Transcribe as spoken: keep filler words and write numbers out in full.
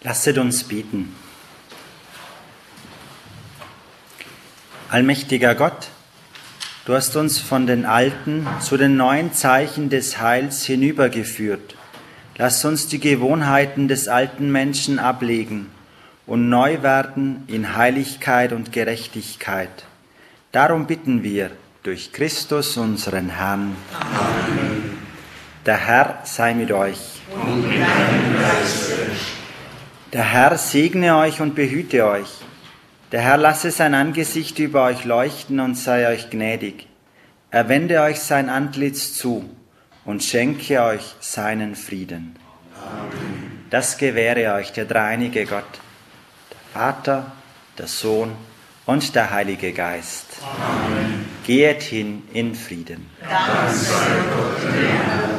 Lasset uns beten. Allmächtiger Gott, du hast uns von den alten zu den neuen Zeichen des Heils hinübergeführt. Lass uns die Gewohnheiten des alten Menschen ablegen und neu werden in Heiligkeit und Gerechtigkeit. Darum bitten wir durch Christus, unseren Herrn. Amen. Der Herr sei mit euch. Und mit deinem Geiste. Der Herr segne euch und behüte euch. Der Herr lasse sein Angesicht über euch leuchten und sei euch gnädig. Er wende euch sein Antlitz zu und schenke euch seinen Frieden. Amen. Das gewähre euch der dreieinige Gott, der Vater, der Sohn und der Heilige Geist. Amen. Geht hin in Frieden. Dank sei Gott, der Herr.